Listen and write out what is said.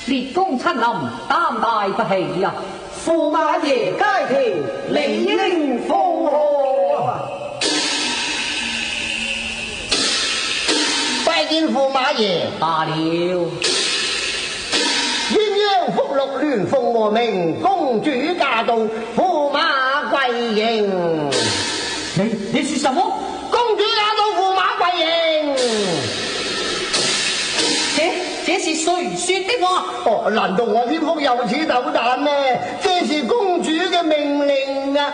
烈公親臨，擔待不起呀！ 駙馬爺階前，理應附和。 拜見駙馬爺。 罷了。 鴛鴦福祿鸞鳳和鳴，公主駕到，駙馬跪迎。 你說什麼？ 公主駕到，駙馬跪迎。 這是誰說的話？ 哦，難道我天福有此斗膽咩？這是公主嘅命令啊！